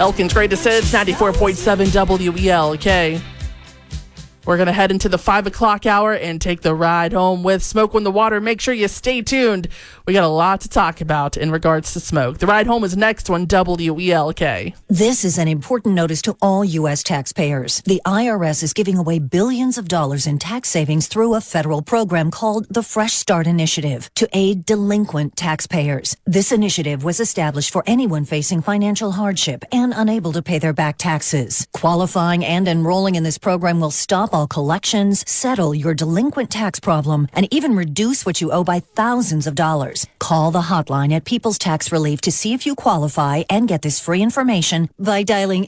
Elkin's Greatest Hits, 94.7 WELK. We're going to head into the 5 o'clock hour and take the ride home with Smoke on the Water. Make sure you stay tuned. We got a lot to talk about in regards to smoke. The ride home is next on WELK. This is an important notice to all U.S. taxpayers. The IRS is giving away billions of dollars in tax savings through a federal program called the Fresh Start Initiative to aid delinquent taxpayers. This initiative was established for anyone facing financial hardship and unable to pay their back taxes. Qualifying and enrolling in this program will stop all collections, settle your delinquent tax problem, and even reduce what you owe by thousands of dollars. Call the hotline at People's Tax Relief to see if you qualify and get this free information by dialing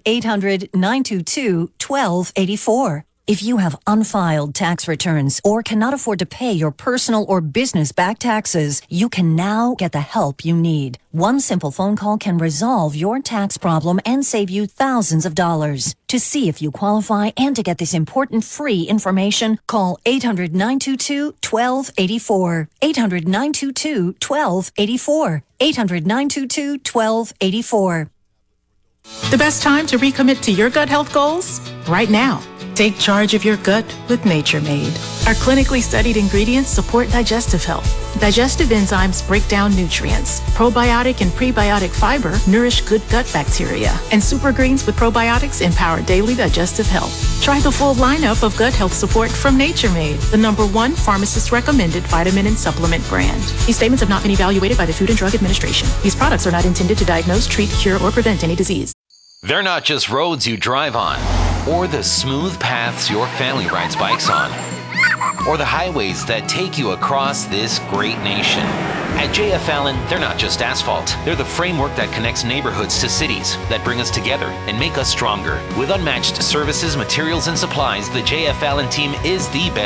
800-922-1284. If you have unfiled tax returns or cannot afford to pay your personal or business back taxes, you can now get the help you need. One simple phone call can resolve your tax problem and save you thousands of dollars. To see if you qualify and to get this important free information, call 800-922-1284. 800-922-1284. 800-922-1284. The best time to recommit to your gut health goals? Right now. Take charge of your gut with Nature Made. Our clinically studied ingredients support digestive health. Digestive enzymes break down nutrients. Probiotic and prebiotic fiber nourish good gut bacteria. And super greens with probiotics empower daily digestive health. Try the full lineup of gut health support from Nature Made, the #1 pharmacist-recommended vitamin and supplement brand. These statements have not been evaluated by the Food and Drug Administration. These products are not intended to diagnose, treat, cure, or prevent any disease. They're not just roads you drive on, or the smooth paths your family rides bikes on, or the highways that take you across this great nation. At J.F. Allen, they're not just asphalt. They're the framework that connects neighborhoods to cities, that bring us together and make us stronger. With unmatched services, materials, and supplies, the J.F. Allen team is the best